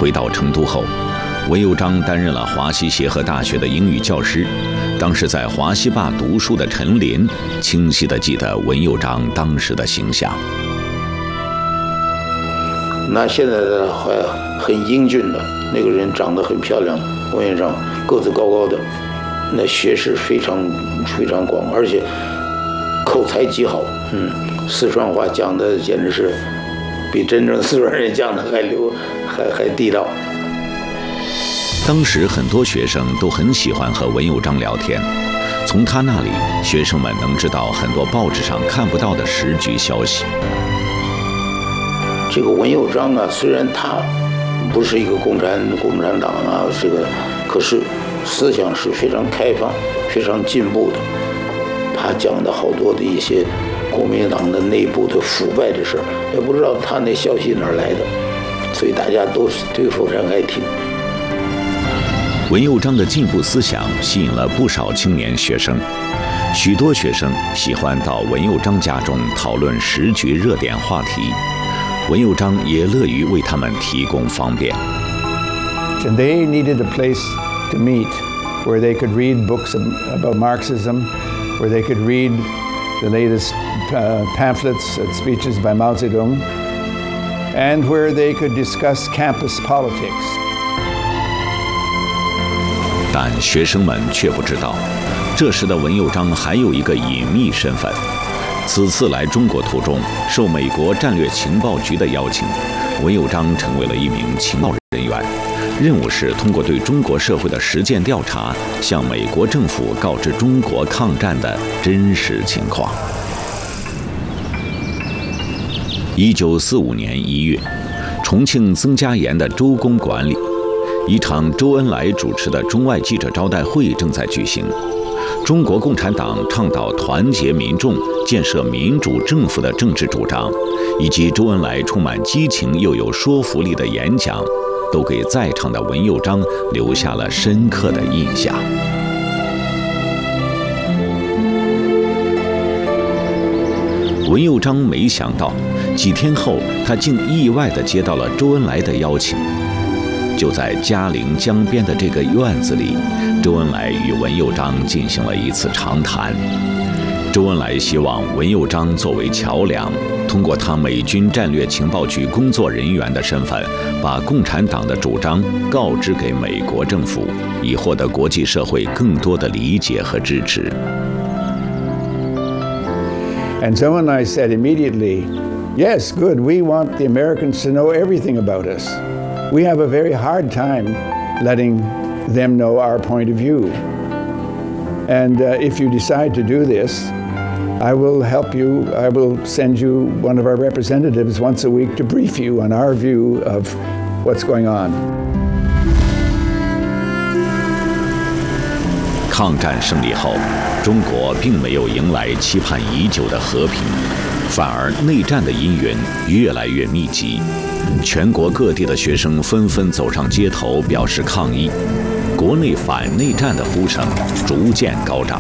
回到成都后，文佑章担任了华西协和大学的英语教师。当时在华西坝读书的陈林清晰地记得文佑章当时的形象。 那现在的还很英俊的那个人，长得很漂亮，文佑章个子高高的，那学识非常广，而且口才极好。四川话讲的简直是比真正四川人讲的还地道。 当时很多学生都很喜欢和文佑章聊天，从他那里，学生们能知道很多报纸上看不到的时局消息。 这个文佑章啊，虽然他不是一个共产党啊，可是思想是非常开放、非常进步的。他讲的好多的一些国民党的内部的腐败的事儿，也不知道他那消息哪儿来的，所以大家都非常爱听。 文佑章的进步思想吸引了不少青年学生，许多学生喜欢到文佑章家中讨论时局热点话题，文佑章也乐于为他们提供方便。 And they needed a place to meet where they could read books about Marxism, where they could read the latest pamphlets and speeches by Mao Zedong, and where they could discuss campus politics. 但学生们却不知道，这时的文佑章还有一个隐秘身份。此次来中国途中，受美国战略情报局的邀请，文佑章成为了一名情报人员，任务是通过对中国社会的实践调查，向美国政府告知中国抗战的真实情况。1945年1月，重庆曾家岩的周公馆里，一场周恩来主持的中外记者招待会正在举行。中国共产党倡导团结民众、建设民主政府的政治主张，以及周恩来充满激情又有说服力的演讲，都给在场的文佑章留下了深刻的印象。文佑章没想到，几天后他竟意外地接到了周恩来的邀请。就在嘉陵江边的这个院子里，周恩来与文佑章进行了一次长谈。周恩来希望文佑章作为桥梁，通过他美军战略情报局工作人员的身份，把共产党的主张告知给美国政府，以获得国际社会更多的理解和支持。 And Zhou Enlai said immediately, "Yes, good. We want the Americans to know everything about us. We have a very hard time letting them know our point of view. And if you decide to do this, I will help you. I will send you one of our representatives once a week to brief you on our view of what's going on." 抗战胜利后，中国并没有迎来期盼已久的和平，反而内战的阴云越来越密集。全国各地的学生纷纷走上街头表示抗议，国内反内战的呼声逐渐高涨。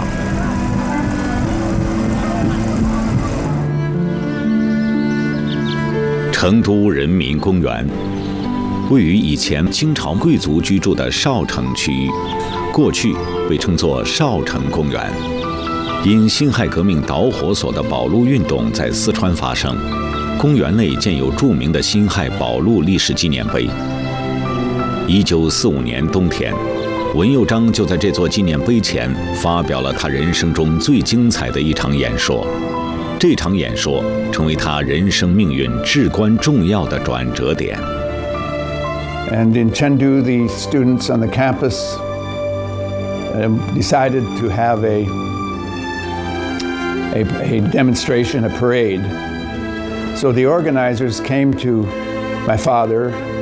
成都人民公园位于以前清朝贵族居住的少城区域，过去被称作少城公园。因辛亥革命导火索的保路运动在四川发生，公园内建有著名的辛亥保路历史纪念碑。1945年冬天，文佑章就在这座纪念碑前发表了他人生中最精彩的一场演说。这场演说成为他人生命运至关重要的转折点。 And in Chengdu, the students on the campus decided to have a demonstration, a parade. So the organizers came to my father